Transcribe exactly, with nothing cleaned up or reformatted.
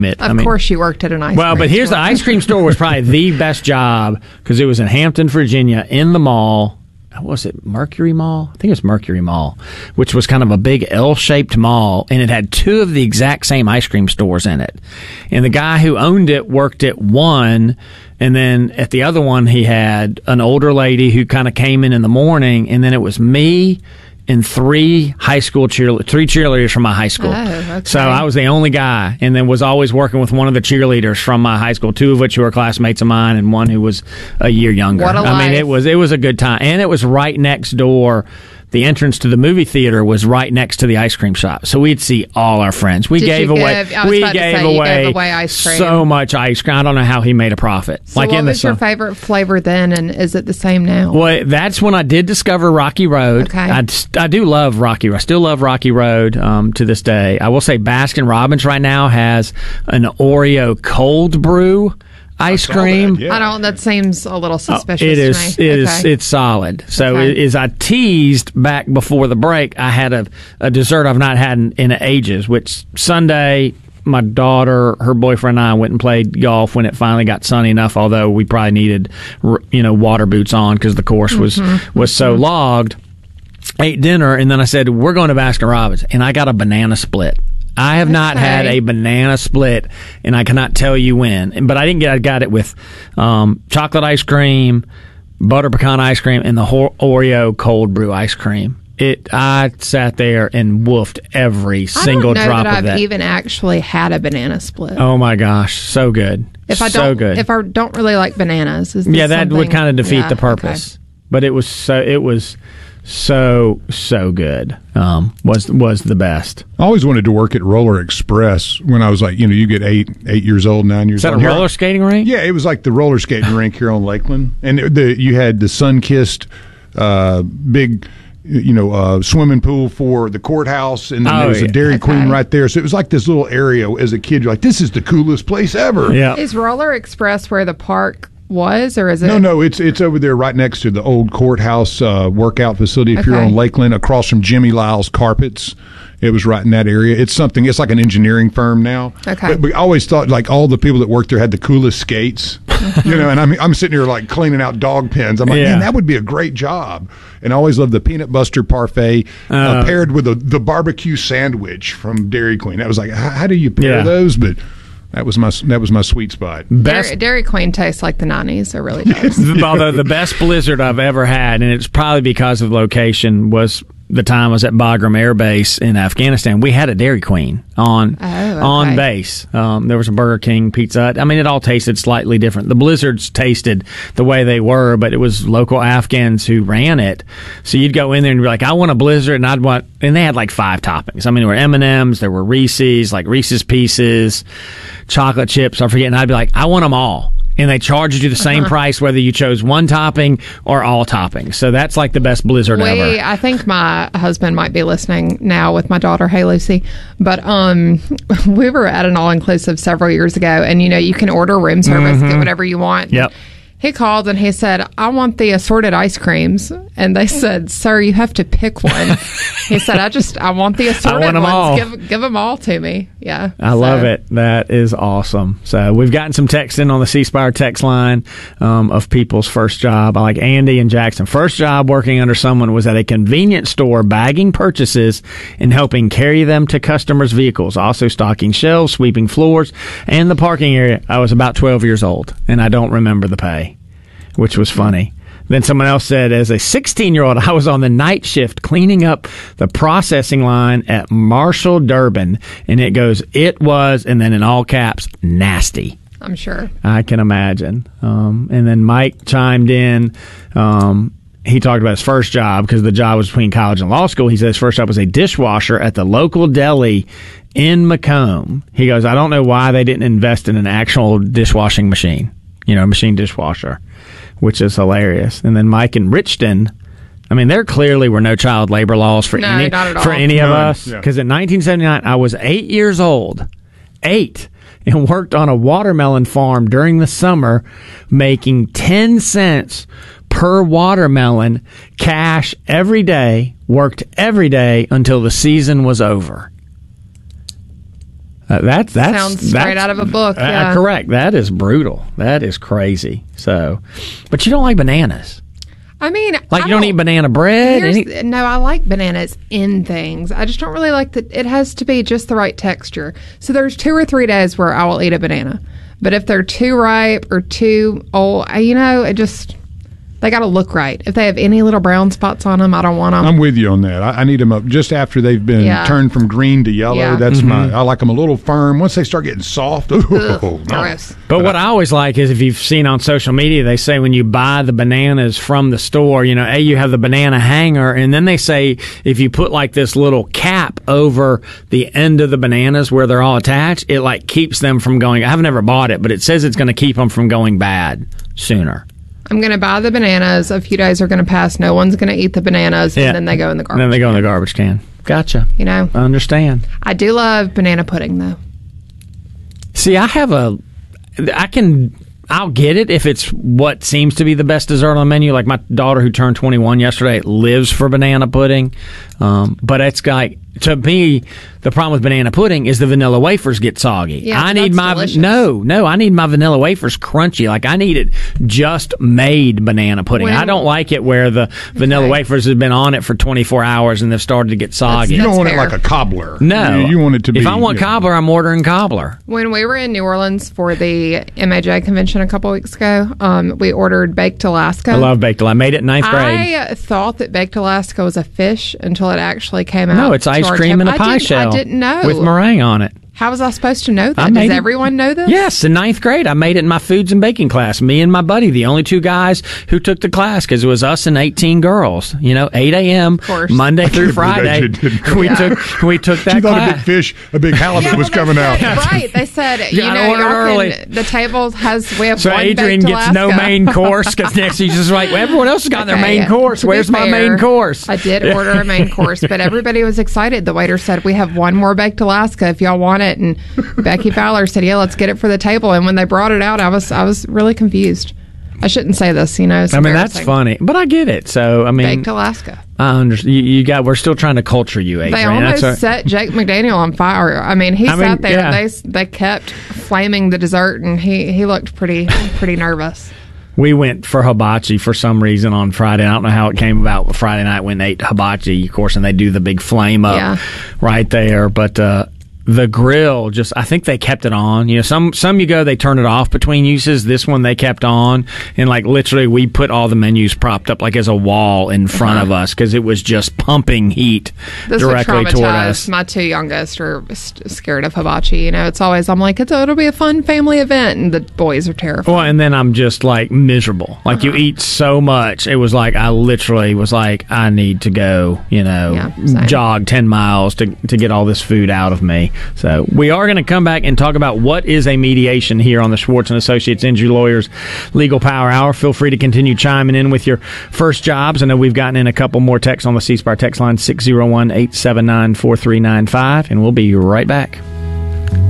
it. Of I mean, course, you worked at an ice well, cream but here's store. the ice cream store was probably the best job because it was in Hampton, Virginia, in the mall. What was it, Mercury Mall? I think it was Mercury Mall, which was kind of a big L-shaped mall, and it had two of the exact same ice cream stores in it. And the guy who owned it worked at one, and then at the other one he had an older lady who kind of came in in the morning, and then it was me and three high school cheerleaders, three cheerleaders from my high school. Oh, okay. So I was the only guy, and then was always working with one of the cheerleaders from my high school, two of which were classmates of mine, and one who was a year younger. What a I mean, life. it was it was a good time, and it was right next door. The entrance to the movie theater was right next to the ice cream shop, so we'd see all our friends. We Did gave you away, give- I was we about to gave say, you away, gave away ice cream. so much ice cream. I don't know how he made a profit. So like what in the was your sun. favorite flavor then, and is it the same now? Well, that's when I did discover Rocky Road. Okay. I, I do love Rocky Road. I still love Rocky Road um, to this day. I will say Baskin Robbins right now has an Oreo cold brew ice saw cream. that, yeah. I don't. That seems a little suspicious. It is. To me. It is. Okay. It's solid. So Okay. it is. I teased back before the break. I had a, a dessert I've not had in, in ages. Which Sunday, my daughter, her boyfriend, and I went and played golf when it finally got sunny enough. Although we probably needed, you know, water boots on because the course was Mm-hmm. was so logged. Ate dinner, and then I said, "We're going to Baskin Robbins," and I got a banana split. I have not Okay. had a banana split, and I cannot tell you when. But I didn't get. I got it with um, chocolate ice cream, butter pecan ice cream, and the Ho- Oreo cold brew ice cream. It. I sat there and woofed every single I don't know drop that of I've that. even actually had a banana split. Oh my gosh, so good. if I so don't, good. if I don't really like bananas, is this yeah, that would something- kind of defeat Yeah, the purpose. okay. But it was so. It was so so good. Um, was was the best. I always wanted to work at Roller Express when I was like, you know, you get eight eight years old, nine years Is that old. a Here- roller skating rink? Yeah, it was like the roller skating rink here on Lakeland, and it- the you had the sun-kissed uh, big, you know, uh, swimming pool for the courthouse, and then Oh, there was yeah. a Dairy Okay. Queen right there. So it was like this little area. As a kid, you're like, this is the coolest place ever. Yeah. Is Roller Express where the park was, or is it? No, no, it's it's over there right next to the old courthouse uh, workout facility. If you're Okay. on Lakeland, across from Jimmy Lyle's Carpets, it was right in that area. It's something. It's like an engineering firm now. Okay. But we always thought like all the people that worked there had the coolest skates, you know. And I'm I'm sitting here like cleaning out dog pens. I'm like, Yeah. man, that would be a great job. And I always loved the peanut butter parfait uh, Uh, paired with the the barbecue sandwich from Dairy Queen. That was like, how, how do you pair Yeah. those? But that was my that was my sweet spot. Best Dairy, Dairy Queen tastes like the nineties. It really does. although the best blizzard I've ever had, and it's probably because of location, was the time I was at Bagram Air Base in Afghanistan. We had a Dairy Queen on Oh, okay. on base. Um, there was a Burger King, Pizza Hut. I mean, it all tasted slightly different. The blizzards tasted the way they were, but it was local Afghans who ran it. So you'd go in there and be like, I want a blizzard, and I'd want, and they had like five toppings. I mean, there were M and M's, there were Reese's, like Reese's Pieces, chocolate chips, I forget, and I'd be like, I want them all. And they charged you the same price whether you chose one topping or all toppings. So that's like the best blizzard we, ever. I think my husband might be listening now with my daughter. Hey, Lucy. But um, we were at an all-inclusive several years ago, and, you know, you can order room service, get whatever you want. Yep. He called and he said, I want the assorted ice creams. And they said, sir, you have to pick one. He said, I just, I want the assorted want 'em ones. all. Give, give them all to me. Yeah. I So- love it. That is awesome. So we've gotten some text in on the C Spire text line um, of people's first job. I like Andy and Jackson. First job working under someone was at a convenience store bagging purchases and helping carry them to customers' vehicles. Also stocking shelves, sweeping floors, and the parking area. I was about twelve years old, and I don't remember the pay, which was funny. Then someone else said, as a sixteen-year-old, I was on the night shift cleaning up the processing line at Marshall Durbin, and it goes, it was, and then in all caps, nasty. I'm sure. I can imagine. Um, and then Mike chimed in. Um, he talked about his first job because the job was between college and law school. He said his first job was a dishwasher at the local deli in Macomb. He goes, I don't know why they didn't invest in an actual dishwashing machine, you know, a machine dishwasher, which is hilarious. And then Mike in Richton, I mean, there clearly were no child labor laws for No, any not at all. for any of None, us. yeah. Because in nineteen seventy-nine, I was eight years old, eight, and worked on a watermelon farm during the summer, making ten cents per watermelon, cash every day, worked every day until the season was over. Uh, that that's Sounds straight that's, out of a book. Uh, Yeah. correct. That is brutal. That is crazy. So, but you don't like bananas. I mean, Like I you don't eat banana bread. Here's- Any, no, I like bananas in things. I just don't really like that. It has to be just the right texture. So there's two or three days where I will eat a banana, but if they're too ripe or too old, I- you know, it just they got to look right. If they have any little brown spots on them, I don't want them. I'm with you on that. I, I need them up just after they've been Yeah. turned from green to yellow. Yeah. That's Mm-hmm. my. I like them a little firm. Once they start getting soft, ooh, Ugh, no. gross. But what I always like is if you've seen on social media, they say when you buy the bananas from the store, you know, A, you have the banana hanger, and then they say if you put like this little cap over the end of the bananas where they're all attached, it like keeps them from going. I've never bought it, but it says it's going to keep them from going bad sooner. I'm going to buy the bananas. A few days are going to pass. No one's going to eat the bananas, Yeah. and then they go in the And garbage. then they go in the garbage can. Gotcha. You know, I understand. I do love banana pudding, though. See, I have a, I can, I'll get it if it's what seems to be the best dessert on the menu. Like my daughter who turned twenty-one yesterday lives for banana pudding. Um, but it's like, to me, the problem with banana pudding is the vanilla wafers get soggy. Yeah, I need that's my, delicious. no, no, I need my vanilla wafers crunchy. Like I need it just made banana pudding. When- I don't like it where the vanilla Okay. wafers have been on it for twenty-four hours and they've started to get soggy. You don't That's want fair. it like a cobbler. no. you, you want it to be. If I want you know, cobbler, I'm ordering cobbler. When we were in New Orleans for the M A J convention a couple weeks ago, um, we ordered baked Alaska. I love baked. I made it in ninth grade. I thought that baked Alaska was a fish until it actually came out. No, it's to ice our cream table. in a I pie didn't- shell. I didn't know. With meringue on it. How was I supposed to know I that? Does made it- everyone know this? Yes, in ninth grade, I made it in my foods and baking class. Me and my buddy, the only two guys who took the class, because it was us and eighteen girls. You know, eight a.m. course. Monday through can't believe that Friday. you didn't know We that. took we took that You thought a class. big fish, a big halibut Yeah, was well, coming they out. said- Right. They said, you Yeah, I know, ordered y'all early. can, the table has, we have So one Adrian baked gets no Alaska. main course because next he's just like, well, everyone else has got their Okay, main course. to be Where's my fair, main course? I did order a main course, but everybody was excited. The waiter said, we have one more baked Alaska if y'all want it. And Becky Fowler said, yeah, let's get it for the table. And when they brought it out, I was I was really confused. I shouldn't say this, you know. It's I mean, that's embarrassing. funny, but I get it. So I mean, Baked Alaska. I understand. You, you got. We're still trying to culture you, Adrian. They almost That's a- set Jake McDaniel on fire. I mean, he I mean, sat there. yeah. They they kept flaming the dessert, and he he looked pretty pretty nervous. We went for hibachi for some reason on Friday. I don't know how it came about. But Friday night, went and ate hibachi, of course, and they do the big flame up Yeah. right there. But uh, the grill, just I think they kept it on. You know, some some you go they turn it off between uses. This one they kept on, and like literally we put all the menus propped up like as a wall in front Uh-huh. of us because it was just pumping heat This directly would toward traumatize us. my two youngest are st- scared of hibachi. You know, it's always I'm like it's it'll be a fun family event, and the boys are terrified. Well, and then I'm just like miserable. Like Uh-huh. you eat so much. It was like I literally was like, I need to go, you know, Yeah, same. jog ten miles to to get all this food out of me. So we are going to come back and talk about what is a mediation here on the Schwartz and Associates Injury Lawyers Legal Power Hour. Feel free to continue chiming in with your first jobs. I know we've gotten in a couple more texts on the C Spire text line six oh one, eight seven nine, four three nine five, and we'll be right back.